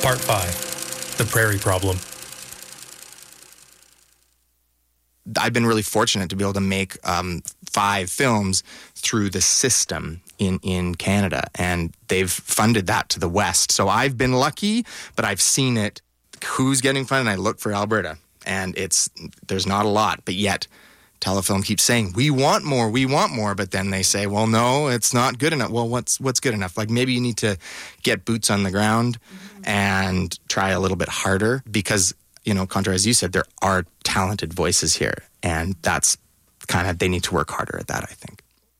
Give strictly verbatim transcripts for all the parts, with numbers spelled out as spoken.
Part five, The Prairie Problem. I've been really fortunate to be able to make um, five films through the system in, in Canada, and they've funded that to the West. So I've been lucky, but I've seen it, who's getting funded, and I look for Alberta, and it's there's not a lot, but yet Telefilm keeps saying, we want more, we want more, but then they say, well, no, it's not good enough. Well, what's what's good enough? Like, maybe you need to get boots on the ground mm-hmm. and try a little bit harder, because, you know, Contra, as you said, there are talented voices here, and that's kind of, they need to work harder at that, I think.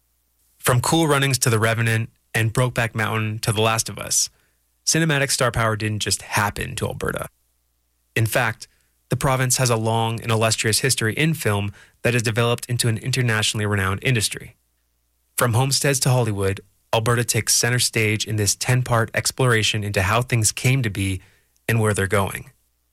From Cool Runnings to The Revenant and Brokeback Mountain to The Last of Us, cinematic star power didn't just happen to Alberta. In fact, the province has a long and illustrious history in film that has developed into an internationally renowned industry. From homesteads to Hollywood, Alberta takes center stage in this ten-part exploration into how things came to be and where they're going.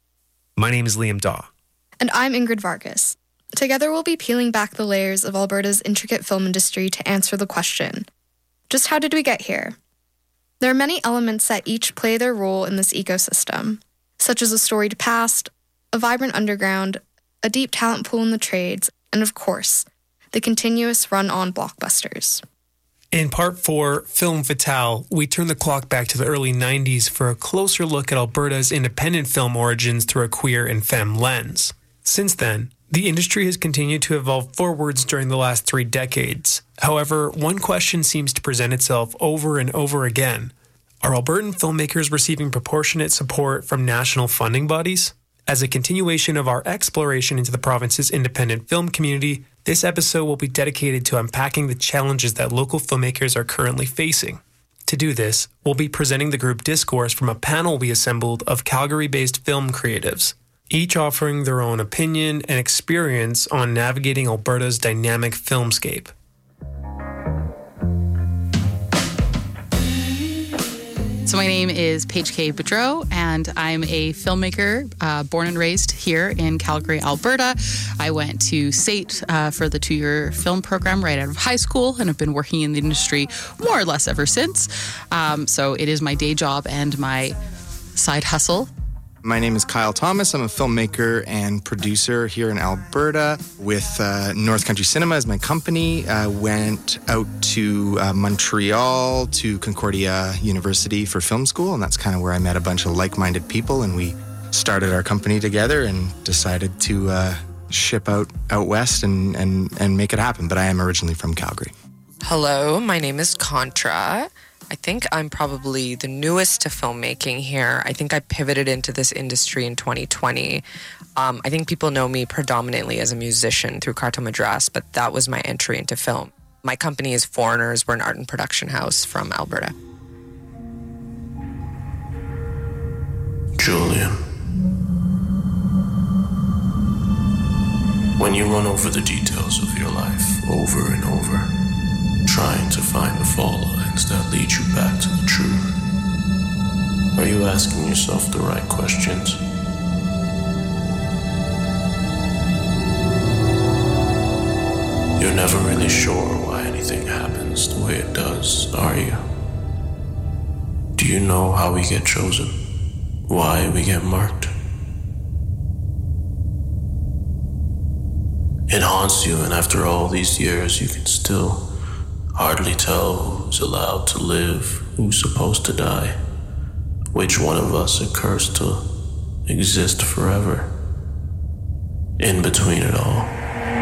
My name is Liam Daw. And I'm Ingrid Vargas. Together we'll be peeling back the layers of Alberta's intricate film industry to answer the question, just how did we get here? There are many elements that each play their role in this ecosystem, such as a storied past, a vibrant underground, a deep talent pool in the trades, and of course, the continuous run-on blockbusters. In Part four, Film Fatale, we turn the clock back to the early nineties for a closer look at Alberta's independent film origins through a queer and femme lens. Since then, the industry has continued to evolve forwards during the last three decades. However, one question seems to present itself over and over again. Are Albertan filmmakers receiving proportionate support from national funding bodies? As a continuation of our exploration into the province's independent film community, this episode will be dedicated to unpacking the challenges that local filmmakers are currently facing. To do this, we'll be presenting the group Discourse from a panel we assembled of Calgary-based film creatives, each offering their own opinion and experience on navigating Alberta's dynamic filmscape. So my name is Paige K. Boudreau, and I'm a filmmaker uh, born and raised here in Calgary, Alberta. I went to S A T uh, for the two-year film program right out of high school and have been working in the industry more or less ever since. Um, so it is my day job and my side hustle. My name is Kyle Thomas. I'm a filmmaker and producer here in Alberta with uh, North Country Cinema as my company. I went out to uh, Montreal to Concordia University for film school, and that's kind of where I met a bunch of like-minded people, and we started our company together and decided to uh, ship out out west and, and, and make it happen. But I am originally from Calgary. Hello, my name is Contra. I think I'm probably the newest to filmmaking here. I think I pivoted into this industry in twenty twenty. Um, I think people know me predominantly as a musician through Cartel Madras, but that was my entry into film. My company is Foreigners. We're an art and production house from Alberta. Julian, when you run over the details of your life over and over, trying to find the fault lines that lead you back to the truth, are you asking yourself the right questions? You're never really sure why anything happens the way it does, are you? Do you know how we get chosen? Why we get marked? It haunts you, and after all these years, you can still hardly tell who's allowed to live, who's supposed to die, which one of us are cursed to exist forever. In between it all,